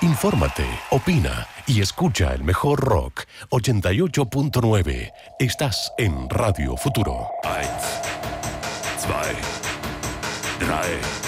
Infórmate, opina y escucha el mejor rock. 88.9. Estás en Radio Futuro. 1, 2, 3.